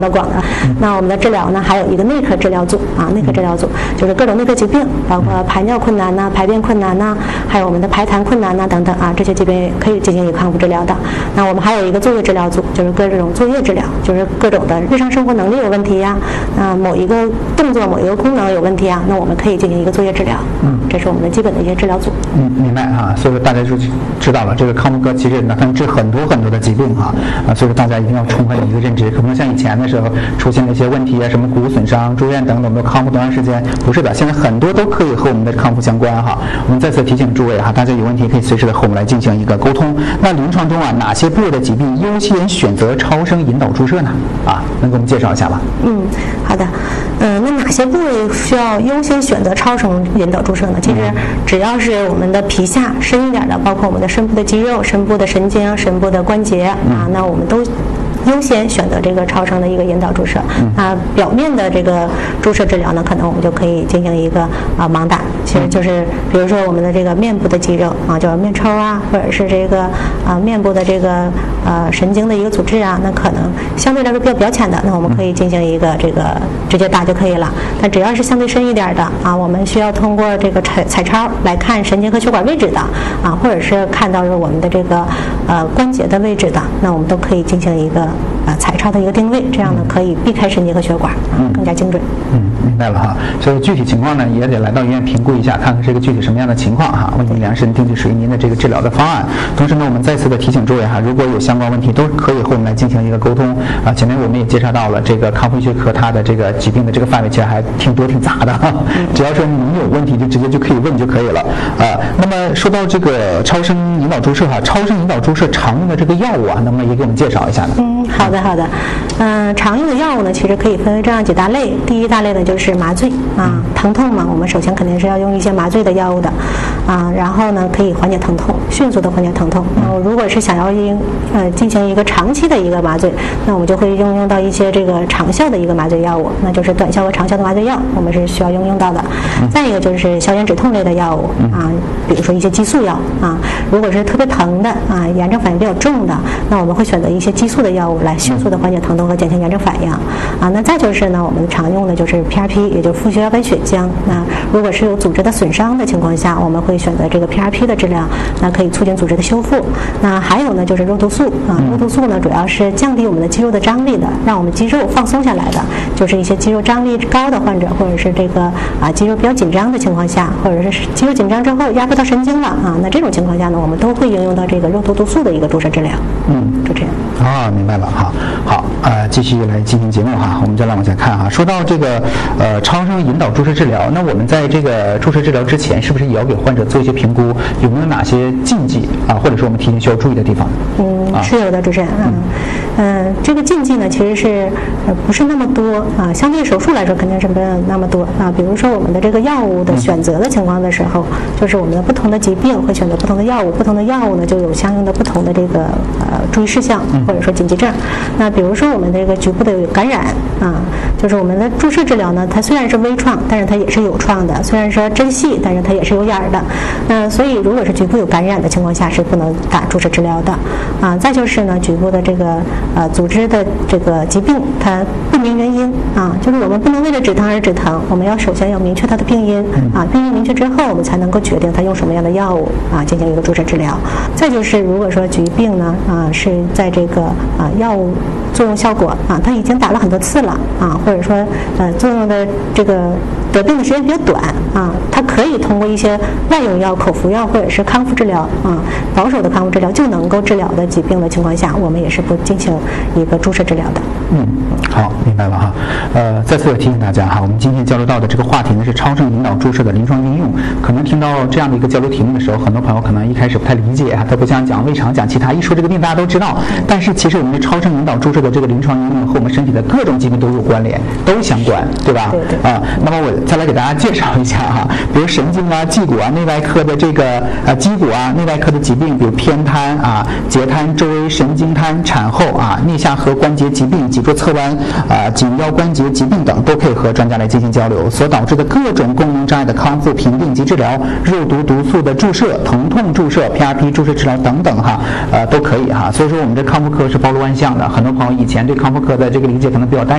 广的。那我们的治疗呢，还有一个内科治疗组啊，内科治疗组就是各种内科疾病，包括排尿困难呐、排便困难呐，还有我们的排痰困难呐等等啊，这些疾病可以进行一个康复治疗的。那我们还有一个作业治疗组，就是各种作业治疗，就是各种的日常生活能力有问题呀，某一个动作、某一个功能有问题啊，那我们可以进行一个作业治疗。这是我们的基本的一些治疗组。 明白哈。所以说大家就知道了，这个康复科其实能治很多很多的疾病哈所以说大家一定要充分的一个认知，可能像以前的时候出现了一些问题啊，什么骨损伤、住院等等，都康复多长时间？不是的，现在很多都可以和我们的康复相关哈。我们再次提醒诸位哈，大家有问题可以随时的和我们来进行一个沟通。那临床中啊，哪些部位的疾病优先选择超声引导注射呢？能给我们介绍一下吧？ 好的。那哪些部位需要优先选择超声引导注射呢？其实只要是我们的皮下深一点的，包括我们的深部的肌肉、深部的神经、深部的关节那我们都优先选择这个超声的一个引导注射。表面的这个注射治疗呢，可能我们就可以进行一个盲打，其实就是比如说我们的这个面部的肌肉就是面抽啊，或者是这个面部的这个神经的一个组织啊，那可能相对来说比较表浅的，那我们可以进行一个这个直接打就可以了。但只要是相对深一点的我们需要通过这个彩超来看神经和血管位置的或者是看到是我们的这个关节的位置的，那我们都可以进行一个彩超的一个定位，这样呢可以避开神经和血管更加精准。 明白了哈。所以具体情况呢，也得来到医院评估一下，看看这个具体什么样的情况为您量身定制属于您的这个治疗的方案。同时呢，我们再次的提醒诸位如果有相关问题，都可以和我们来进行一个沟通前面我们也介绍到了这个康复医学科它的这个疾病的这个范围其实还挺多挺杂的只要说您有问题就直接就可以问就可以了那么说到这个超声引导注射超声引导注射常用的这个药物能不能也给我们介绍一下呢？ 好的。常用的药物呢，其实可以分为这样几大类。第一大类呢就是麻醉疼痛嘛，我们首先肯定是要用一些麻醉的药物的然后呢可以缓解疼痛，迅速的缓解疼痛。如果是想要进行一个长期的一个麻醉，那我们就会应用到一些这个长效的一个麻醉药物，那就是短效和长效的麻醉药，我们是需要应用到的。再一个就是消炎止痛类的药物比如说一些激素药如果是特别疼的炎症反应比较重的，那我们会选择一些激素的药物来迅速的缓解疼痛和减轻炎症反应那再就是呢，我们常用的就是 PRP， 也就是副血小板血浆。那如果是有组织的损伤的情况下，我们会选择这个 PRP 的治疗，那可以促进组织的修复。那还有呢就是肉毒素肉毒素呢主要是降低我们的肌肉的张力的，让我们肌肉放松下来的，就是一些肌肉张力高的患者，或者是这个肌肉比较紧张的情况下，或者是肌肉紧张之后压迫到神经了那这种情况下呢，我们都会应用到这个肉毒素的一个注射治疗。就这样明白了好继续来进行节目我们再来往下看说到这个超声引导注射治疗，那我们在这个注射治疗之前，是不是也要给患者做一些评估？有没有哪些禁忌或者说我们提前需要注意的地方？ 是有的，主持人这个禁忌呢，其实是不是那么多相对手术来说肯定是没有那么多比如说我们的这个药物的选择的情况的时候，就是我们的不同的疾病会选择不同的药物，不同的药物呢就有相应的不同的这个注意事项或者说紧急症。那比如说我们这个局部的感染就是我们的注射治疗呢，它虽然是微创，但是它也是有创的；虽然说针细，但是它也是有眼儿的。所以如果是局部有感染的情况下，是不能打注射治疗的再就是呢，局部的这个组织的这个疾病，它不明原因就是我们不能为了止疼而止疼，我们要首先要明确它的病因病因明确之后，我们才能够决定它用什么样的药物进行一个注射治疗。再就是如果说疾病呢是在这个药物作用效果它已经打了很多次了或者说作用的这个得病的时间比较短它可以通过一些外用药、口服药或者是康复治疗保守的康复治疗就能够治疗的疾病的情况下，我们也是不进行一个注射治疗的。 好，明白了再次提醒大家我们今天交流到的这个话题呢是超声引导注射的临床应用。可能听到这样的一个交流题目的时候，很多朋友可能一开始不太理解他不想讲胃肠，讲其他，一说这个病大家都知道，但是其实我们的超声引导注射的这个临床应用和我们身体的各种疾病都有关联，都相关，对吧？ 对。 那么我再来给大家介绍一下比如神经脊骨内外科的这个脊骨内外科的疾病，比如偏瘫截瘫、周围神经瘫、产后颞下颌关节疾病、脊柱侧弯颈腰关节疾病等，都可以和专家来进行交流。所导致的各种功能障碍的康复、评定及治疗，肉毒素的注射、疼痛注射、PRP 注射治疗等等都可以所以说我们这康复科是包罗万象的。很多朋友以前对康复科的这个理解可能比较单